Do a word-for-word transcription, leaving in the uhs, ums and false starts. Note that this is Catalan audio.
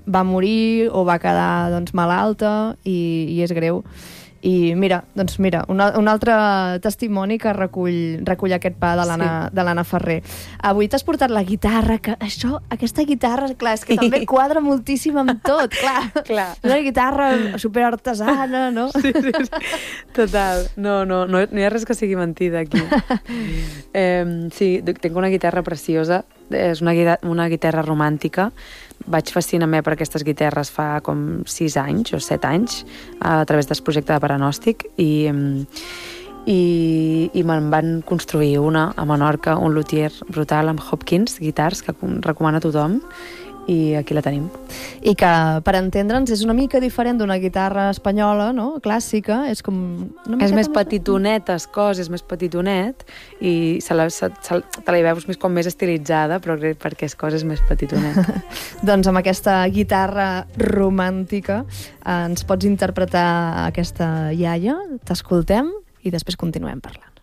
va morir o va quedar doncs, malalta i, i és greu. I mira, doncs mira, un, un altre testimoni que recull, recull aquest pa de l'Anna sí. de Ferrer. Avui t'has portat la guitarra, que això, aquesta guitarra, clar, és que també quadra moltíssim amb tot, clar. clar. Una guitarra superartesana, no? Sí, sí, sí. Total. No, no, no, no hi ha res que sigui mentida aquí. eh, sí, tinc una guitarra preciosa, és una, una guitarra romàntica. Vaig fascinar-me per aquestes guitarres fa com sis anys o set anys a través del projecte de Paranòstic i, i, i me'n van construir una a Menorca, un luthier brutal amb Hopkins, guitars, que recomana a tothom, i aquí la tenim. I que, per entendre'ns, és una mica diferent d'una guitarra espanyola, no?, clàssica, és com... Una és més petitonet, es cos, és més petitonet, i se la, se, se, te la veus més, com més estilitzada, però perquè es cos és més petitonet. Doncs amb aquesta guitarra romàntica ens pots interpretar aquesta iaia, t'escoltem i després continuem parlant.